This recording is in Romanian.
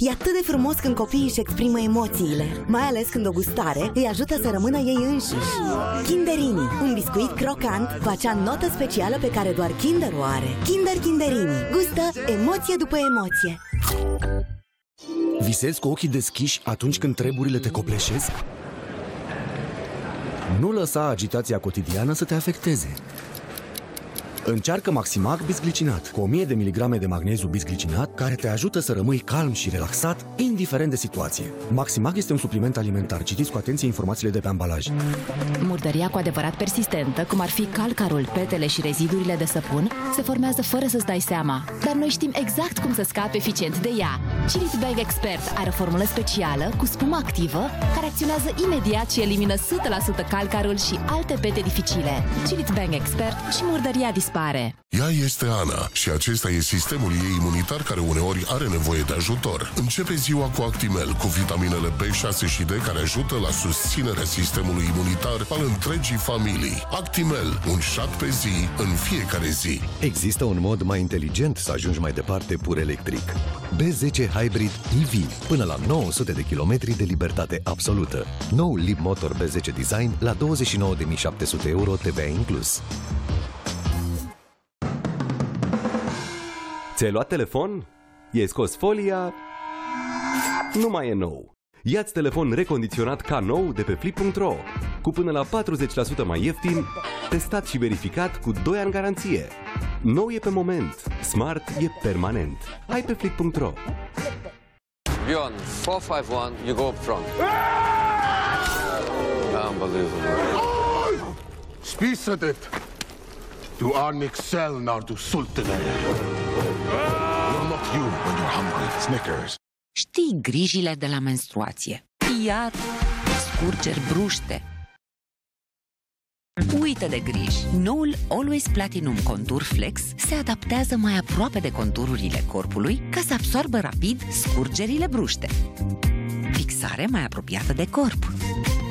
E atât de frumos când copiii își exprimă emoțiile, mai ales când o gustare îi ajută să rămână ei înșiși. Kinderini, un biscuit crocant cu acea notă specială pe care doar Kinder o are. Kinder Kinderini, gustă emoție după emoție. Visezi cu ochii deschiși atunci când treburile te copleșesc? Nu lăsa agitația cotidiană să te afecteze. Încearcă Maximag bisglicinat, cu 1000 de miligrame de magneziu bisglicinat, care te ajută să rămâi calm și relaxat, indiferent de situație. Maximag este un supliment alimentar. Citiți cu atenție informațiile de pe ambalaj. Murdăria cu adevărat persistentă, cum ar fi calcarul, petele și rezidurile de săpun, se formează fără să-ți dai seama. Dar noi știm exact cum să scapi eficient de ea. Chillit Bang Expert are o formulă specială cu spumă activă, care acționează imediat și elimină 100% calcarul și alte pete dificile. Chillit Bang Expert și murdăria dispare. Ea este Ana și acesta e sistemul ei imunitar care uneori are nevoie de ajutor. Începe ziua cu Actimel, cu vitaminele B6 și D care ajută la susținerea sistemului imunitar al întregii familii. Actimel, un șat pe zi, în fiecare zi. Există un mod mai inteligent să ajungi mai departe pur electric. B10 Hybrid EV, până la 900 de kilometri de libertate absolută. Noul Leap Motor B10 Design la 29.700 euro TVA inclus. Ți-ai luat telefon? I-ai scos folia? Nu mai e nou. Ia-ți telefon recondiționat ca nou de pe Flip.ro, cu până la 40% mai ieftin, testat și verificat cu 2 ani garanție. Nou e pe moment, smart e permanent. Hai pe Flip.ro. Bjorn, 451, you go up front. Unbelievable. Spisa det! Du är Nixel när du sultne. You're not you when you're hungry, Snickers. Știi grijile de la menstruație. Iar scurgeri bruște. Uită de griji. Noul Always Platinum Contour Flex se adaptează mai aproape de contururile corpului ca să absorbă rapid scurgerile bruște. Fixare mai apropiată de corp.